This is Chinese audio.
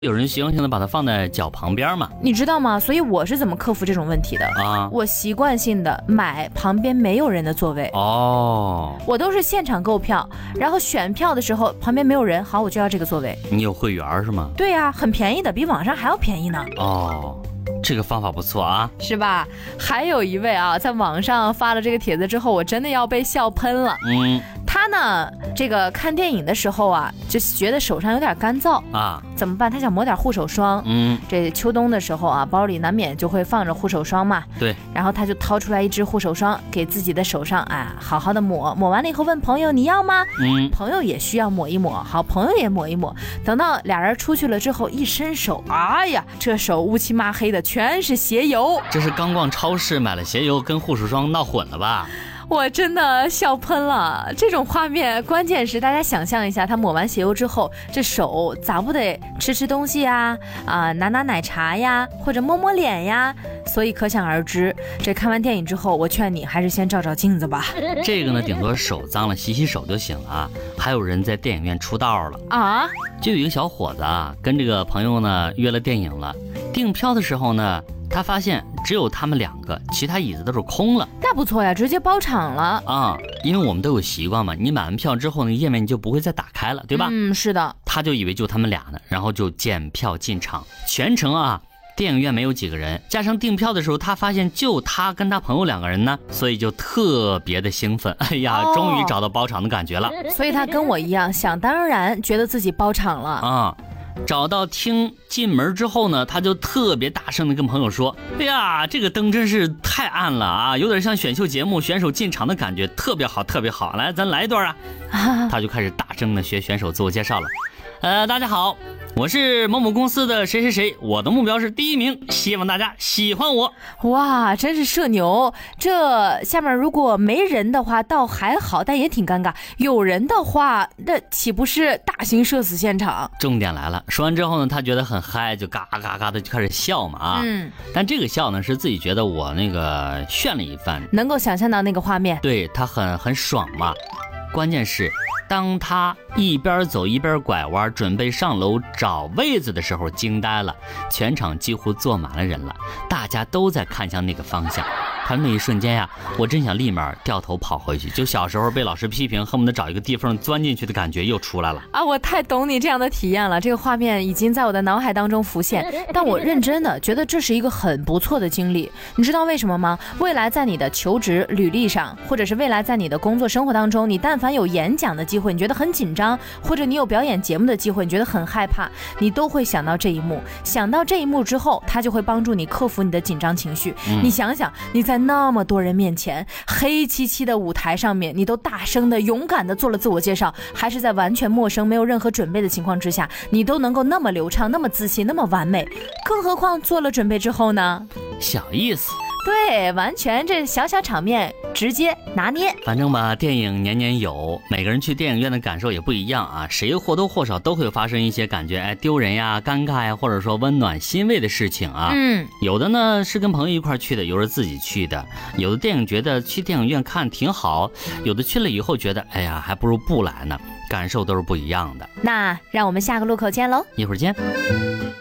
有人习惯性的把它放在脚旁边嘛， 你知道吗？所以我是怎么克服这种问题的啊？我习惯性的买旁边没有人的座位哦，我都是现场购票，然后选票的时候旁边没有人，好，我就要这个座位。 你有会员是吗？ 对呀，很便宜的，比网上还要便宜呢。 哦，这个方法不错啊， 是吧？还有一位啊，在网上发了这个帖子之后，我真的要被笑喷了。他呢，这个看电影的时候啊，就觉得手上有点干燥啊，怎么办？他想抹点护手霜。这秋冬的时候啊，包里难免就会放着护手霜嘛。 对。 然后他就掏出来一支护手霜，给自己的手上好好的抹。抹完了以后问朋友你要吗？朋友也需要抹一抹，好，朋友也抹一抹。等到俩人出去了之后，一伸手，哎呀，这手乌漆抹黑的，全是鞋油。 这是刚逛超市买了鞋油跟护手霜闹混了吧？ 我真的笑喷了，这种画面，关键是大家想象一下，他抹完鞋油之后，这手咋不得吃东西呀，拿奶茶呀，或者摸摸脸呀，所以可想而知，这看完电影之后，我劝你还是先照照镜子吧。 这个呢，顶多手脏了洗洗手就行了啊。还有人在电影院出道了啊，就有一个小伙子啊，跟这个朋友呢约了电影了，订票的时候呢，他发现只有他们两个，其他椅子都是空了。 那不错呀，直接包场了啊！因为我们都有习惯嘛，你买完票之后呢，页面你就不会再打开了，对吧？ 是的。 他就以为就他们俩呢，然后就检票进场，全程啊，电影院没有几个人，加上订票的时候，他发现就他跟他朋友两个人呢，所以就特别的兴奋。哎呀，终于找到包场的感觉了。 所以他跟我一样，想当然觉得自己包场了啊。 找到厅进门之后呢，他就特别大声的跟朋友说：“哎呀，这个灯真是太暗了啊，有点像选秀节目选手进场的感觉，特别好，特别好。来，咱来一段啊！”他就开始大声的学选手自我介绍了。大家好，我是某某公司的谁谁谁，我的目标是第1名，希望大家喜欢我。 哇，真是社牛！这下面如果没人的话倒还好，但也挺尴尬。有人的话，那岂不是大型社死现场？ 重点来了，说完之后呢，他觉得很嗨，就嘎嘎嘎的就开始笑嘛啊。但这个笑呢，是自己觉得我那个炫了一番， 能够想象到那个画面， 对他很爽嘛。关键是，当他一边走一边拐弯，准备上楼找位子的时候，惊呆了，全场几乎坐满了人了，大家都在看向那个方向。他那一瞬间呀，我真想立马掉头跑回去，就小时候被老师批评，恨不得找一个地缝钻进去的感觉又出来了啊！我太懂你这样的体验了，这个画面已经在我的脑海当中浮现。但我认真的觉得这是一个很不错的经历，你知道为什么吗？未来在你的求职履历上，或者是未来在你的工作生活当中，你但凡有演讲的机会，你觉得很紧张，或者你有表演节目的机会，你觉得很害怕，你都会想到这一幕。想到这一幕之后，它就会帮助你克服你的紧张情绪。你想想，你在那么多人面前，黑漆漆的舞台上面，你都大声的勇敢的做了自我介绍，还是在完全陌生没有任何准备的情况之下，你都能够那么流畅，那么自信，那么完美，更何况做了准备之后呢？ 小意思。 对，完全这小小场面直接拿捏。 反正吧，电影年年有，每个人去电影院的感受也不一样啊。谁或多或少都会发生一些感觉丢人呀、尴尬呀，或者说温暖欣慰的事情啊。有的呢是跟朋友一块去的，有的自己去的。有的电影觉得去电影院看挺好，有的去了以后觉得哎呀还不如不来呢，感受都是不一样的。 那让我们下个路口见喽， 一会儿见。